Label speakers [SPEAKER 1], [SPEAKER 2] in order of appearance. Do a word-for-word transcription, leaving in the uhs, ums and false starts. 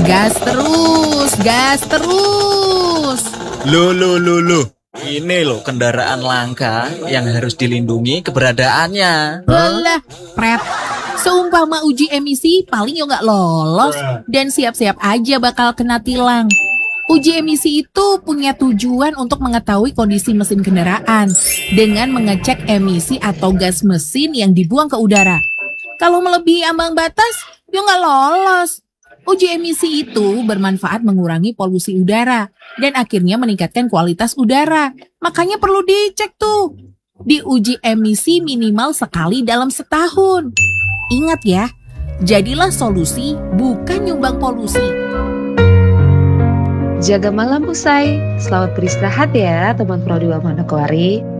[SPEAKER 1] Gas terus, gas terus.
[SPEAKER 2] Loh, loh, loh, loh. Ini loh kendaraan langka yang harus dilindungi keberadaannya.
[SPEAKER 1] Alah, Pret. Seumpama uji emisi paling yo nggak lolos dan siap-siap aja bakal kena tilang. Uji emisi itu punya tujuan untuk mengetahui kondisi mesin kendaraan dengan mengecek emisi atau gas mesin yang dibuang ke udara. Kalau melebihi ambang batas, yo nggak lolos. Uji emisi itu bermanfaat mengurangi polusi udara dan akhirnya meningkatkan kualitas udara. Makanya perlu dicek tuh. Diuji emisi minimal sekali dalam setahun. Ingat ya, jadilah solusi bukan nyumbang polusi.
[SPEAKER 3] Jaga malam usai. Selamat beristirahat ya teman Prodi Manokwari.